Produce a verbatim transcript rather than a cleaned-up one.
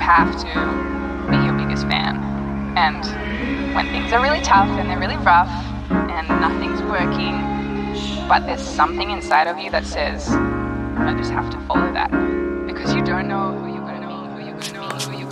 have to be your biggest fan. And when things are really tough and they're really rough and nothing's working, but there's something inside of you that says, I just have to follow that. Because you don't know who you're going to meet, who you're going to meet, who you're